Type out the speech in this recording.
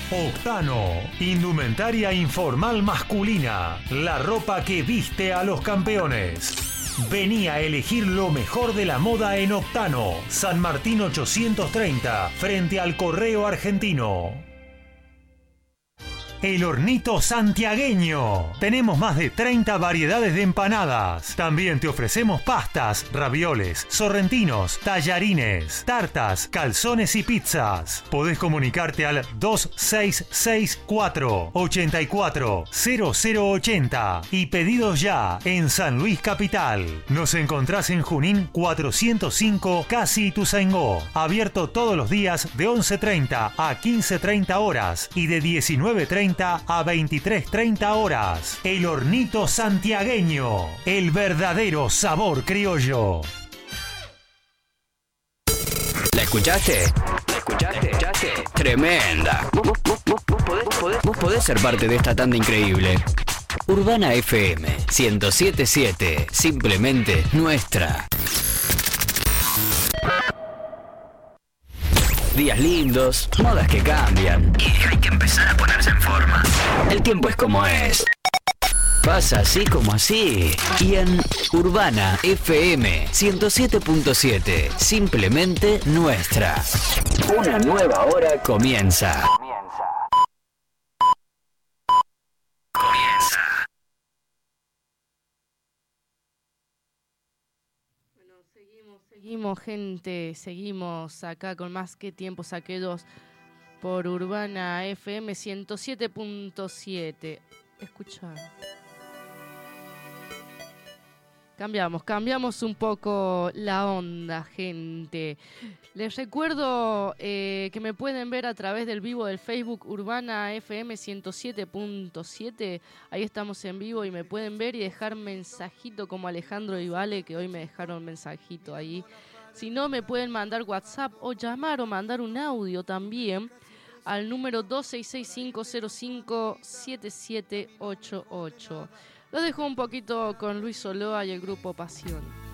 Octano, indumentaria informal masculina, la ropa que viste a los campeones. Vení a elegir lo mejor de la moda en Octano, San Martín 830, frente al Correo Argentino. El Hornito Santiagueño. Tenemos más de 30 variedades de empanadas. También te ofrecemos pastas, ravioles, sorrentinos, tallarines, tartas, calzones y pizzas. Podés comunicarte al 2664 84 0080 y pedidos ya en San Luis Capital. Nos encontrás en Junín 405, Casi Ituzaingó. Abierto todos los días de 11:30 a 15:30 horas y de 19:30 a 23:30 horas. El Hornito Santiagueño, el verdadero sabor criollo. ¿La escuchaste? ¿La escuchaste? Tremenda. Vos podés ser parte de esta tanda increíble. Urbana FM 107.7, simplemente nuestra. Días lindos, modas que cambian y hay que empezar a ponerse en forma. El tiempo es como es. Pasa así como así. Y en Urbana FM 107.7, simplemente nuestra. Una nueva hora comienza. Seguimos, gente, seguimos acá con Más que Tiempo Saqué 2 por Urbana FM 107.7. Escucha. Cambiamos un poco la onda, gente. Les recuerdo que me pueden ver a través del vivo del Facebook Urbana FM 107.7. Ahí estamos en vivo y me pueden ver y dejar mensajito como Alejandro y Vale, que hoy me dejaron mensajito ahí. Si no, me pueden mandar WhatsApp o llamar o mandar un audio también al número 2665057788. Lo dejo un poquito con Luis Soloa y el grupo Pasión.